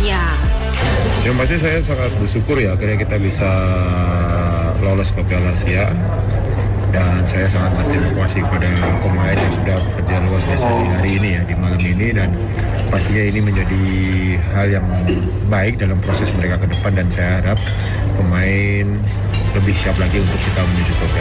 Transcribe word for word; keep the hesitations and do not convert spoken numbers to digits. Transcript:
Ya. Yang pasti saya sangat bersyukur ya akhirnya kita bisa lolos ke Piala Asia. Dan saya sangat berterima kasih kepada pemain yang sudah bekerja luar biasa di hari ini ya, di malam ini, dan pastinya ini menjadi hal yang baik dalam proses mereka ke depan, dan saya harap pemain lebih siap lagi untuk kita menuju ke